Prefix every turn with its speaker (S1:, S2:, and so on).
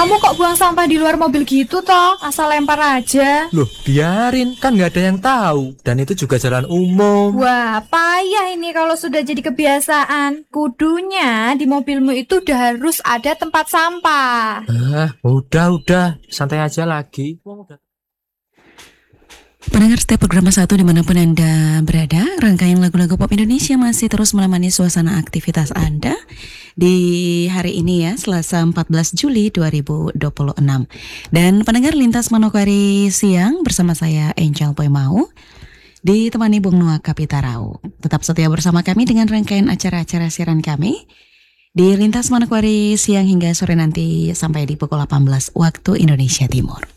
S1: Kamu kok buang sampah di luar mobil gitu toh? Asal lempar aja.
S2: Loh, biarin, kan nggak ada yang tahu. Dan itu juga jalan umum.
S1: Wah, payah ini kalau sudah jadi kebiasaan. Kudunya di mobilmu itu udah harus ada tempat sampah.
S2: Udah, santai aja lagi.
S3: Pendengar setiap program satu dimanapun Anda berada, rangkaian lagu-lagu pop Indonesia masih terus menemani suasana aktivitas Anda di hari ini ya, Selasa 14 Juli 2026. Dan pendengar Lintas Manokwari siang bersama saya Angel Poemau, ditemani Bung Noah Kapitarau. Tetap setia bersama kami dengan rangkaian acara-acara siaran kami di Lintas Manokwari siang hingga sore nanti sampai di pukul 18 waktu Indonesia Timur.